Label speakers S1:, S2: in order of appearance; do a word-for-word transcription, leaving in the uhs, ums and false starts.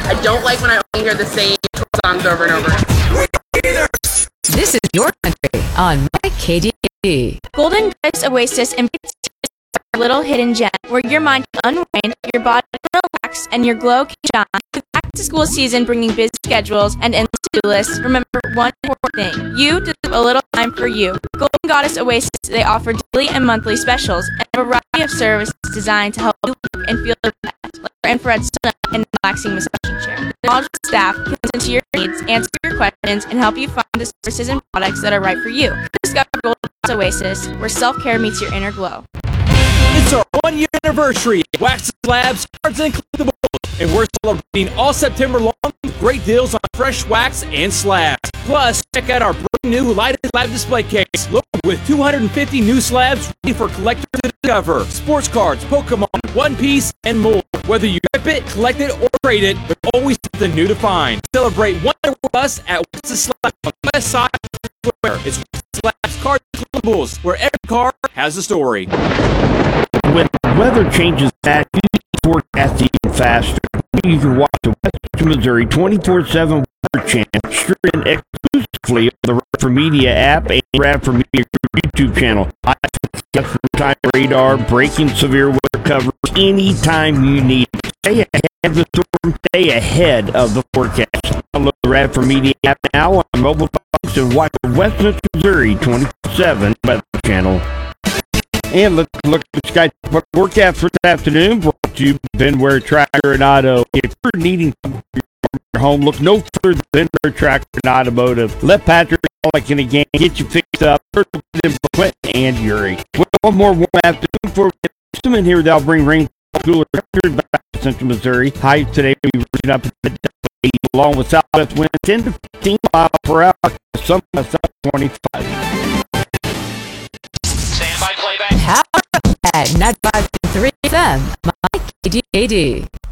S1: I don't like when I only hear the same songs over and over.
S2: This is your country on My K D A.
S3: Golden Goddess Oasis invites you to a little hidden gem where your mind can unwind, your body can relax, and your glow can shine. With back to school season bringing busy schedules and endless to-do lists, remember one important thing. You deserve a little time for you. Golden Goddess Oasis, they offer daily and monthly specials and a variety of services designed to help you look and feel the best, like our infrared sauna and relaxing massaging chair. The knowledgeable staff can listen to your needs, answer your questions, and help you find the services and products that are right for you. Discover Golden Goddess Oasis, where self-care meets your inner glow.
S4: It's our one-year anniversary at Wax Slabs, Cards and Collectibles, and we're celebrating all September long with great deals on fresh wax and slabs. Plus, check out our brand new lighted slab display case, loaded with two hundred fifty new slabs ready for collectors to discover. Sports cards, Pokemon, One Piece, and more. Whether you rip it, collect it, or trade it, there's always something new to find. Celebrate one year with us at Wax Slabs on the west side of the square. It's Wax Slabs, Cards and Collectibles, where every card has a story.
S5: When the weather changes back, you can forecast even faster. You can watch the Western Missouri twenty-four seven Weather Channel streaming exclusively on the Radford Media app and Radford Media YouTube channel. I have real-time radar, breaking severe weather coverage anytime you need it. Stay ahead of the storm, stay ahead of the forecast. Download the Radford Media app now on mobile phones and watch the Western Missouri twenty-four seven Weather Channel. And let's look at the Sky forecast for this afternoon. Brought to you by Benware Tractor and Auto. If you're needing something for your home, look no further than Benware Tractor and Automotive. Let Patrick Alec again get you fixed up. First, Clint and Yuri. Well, one more warm afternoon for some in here. They'll bring rain cooler temperatures back to Central Missouri. Highs today will be reaching up at eighty, along with southwest winds ten to fifteen miles per hour. Some south twenty-five.
S2: Power at ninety-five point three F M, My K D A D.